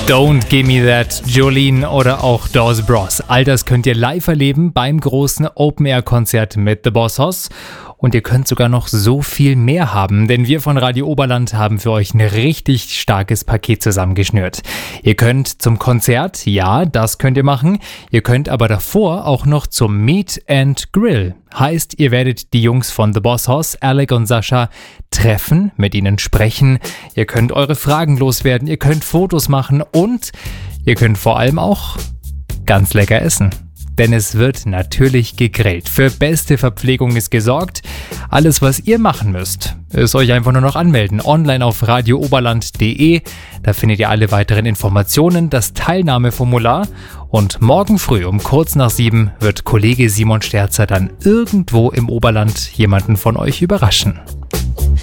Don't Gimme That, Jolene oder auch Dawes Bros. All das könnt ihr live erleben beim großen Open-Air-Konzert mit The Boss Hoss. Und ihr könnt sogar noch so viel mehr haben, denn wir von Radio Oberland haben für euch ein richtig starkes Paket zusammengeschnürt. Ihr könnt zum Konzert, ja, das könnt ihr machen. Ihr könnt aber davor auch noch zum Meet and Grill. Heißt, ihr werdet die Jungs von The Boss Hoss, Alec und Sascha, treffen, mit ihnen sprechen. Ihr könnt eure Fragen loswerden, ihr könnt Fotos machen und ihr könnt vor allem auch ganz lecker essen. Denn es wird natürlich gegrillt. Für beste Verpflegung ist gesorgt. Alles, was ihr machen müsst, ist euch einfach nur noch anmelden. Online auf radiooberland.de. Da findet ihr alle weiteren Informationen, das Teilnahmeformular. Und morgen früh um kurz nach 7 wird Kollege Simon Sterzer dann irgendwo im Oberland jemanden von euch überraschen.